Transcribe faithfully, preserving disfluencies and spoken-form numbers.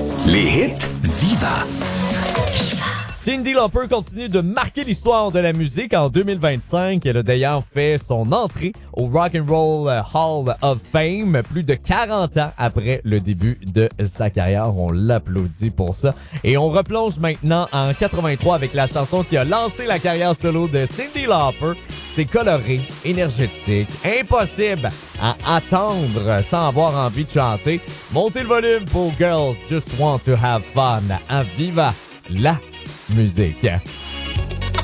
Les hits Viva. Cyndi Lauper continue de marquer l'histoire de la musique en deux mille vingt-cinq. Elle a d'ailleurs fait son entrée au Rock and Roll Hall of Fame plus de quarante ans après le début de sa carrière. On l'applaudit pour ça. Et on replonge maintenant en quatre-vingt-trois avec la chanson qui a lancé la carrière solo de Cyndi Lauper. C'est coloré, énergétique, impossible à attendre sans avoir envie de chanter. Montez le volume pour Girls Just Want to Have Fun à Viva la musique.